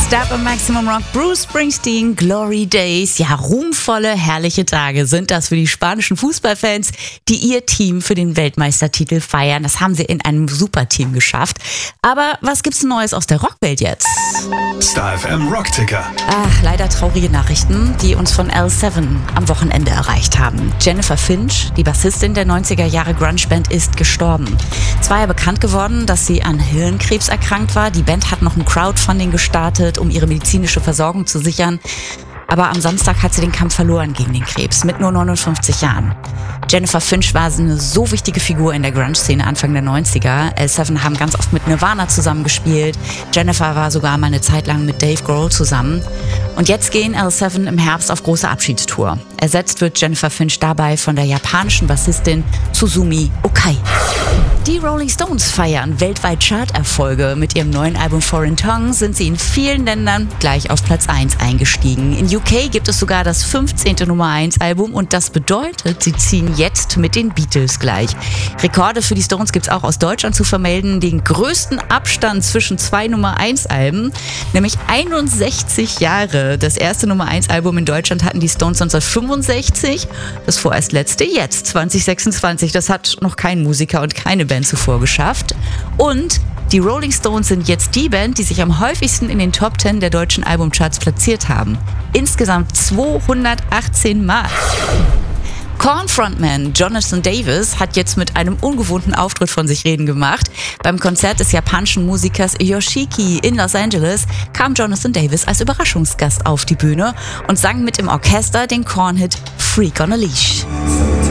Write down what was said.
Step im Maximum Rock, Bruce Springsteen, Glory Days. Ja, ruhmvolle, herrliche Tage sind das für die spanischen Fußballfans, die ihr Team für den Weltmeistertitel feiern. Das haben sie in einem Superteam geschafft. Aber was gibt's Neues aus der Rockwelt jetzt? Star FM Rockticker. Ach, leider traurige Nachrichten, die uns von L7 am Wochenende erreicht haben. Jennifer Finch, die Bassistin der 90er Jahre Grunge-Band, ist gestorben. Es war ja bekannt geworden, dass sie an Hirnkrebs erkrankt war. Die Band hat noch ein Crowdfunding gestartet, um ihre medizinische Versorgung zu sichern. Aber am Samstag hat sie den Kampf verloren gegen den Krebs, mit nur 59 Jahren. Jennifer Finch war eine so wichtige Figur in der Grunge-Szene Anfang der 90er. L7 haben ganz oft mit Nirvana zusammengespielt. Jennifer war sogar mal eine Zeit lang mit Dave Grohl zusammen. Und jetzt gehen L7 im Herbst auf große Abschiedstour. Ersetzt wird Jennifer Finch dabei von der japanischen Bassistin Suzumi Okai. Die Rolling Stones feiern weltweit Charterfolge. Mit ihrem neuen Album Foreign Tongue sind sie in vielen Ländern gleich auf Platz 1 eingestiegen. In UK gibt es sogar das 15. Nummer 1 Album und das bedeutet, sie ziehen jetzt mit den Beatles gleich. Rekorde für die Stones gibt es auch aus Deutschland zu vermelden. Den größten Abstand zwischen zwei Nummer 1 Alben, nämlich 61 Jahre. Das erste Nummer 1 Album in Deutschland hatten die Stones 1965, das vorerst letzte jetzt 2026. Das hat noch kein Musiker und keine Band zuvor geschafft. Und die Rolling Stones sind jetzt die Band, die sich am häufigsten in den Top 10 der deutschen Albumcharts platziert haben. Insgesamt 218 Mal. Korn-Frontman Jonathan Davis hat jetzt mit einem ungewohnten Auftritt von sich reden gemacht. Beim Konzert des japanischen Musikers Yoshiki in Los Angeles kam Jonathan Davis als Überraschungsgast auf die Bühne und sang mit dem Orchester den Korn-Hit Freak on a Leash.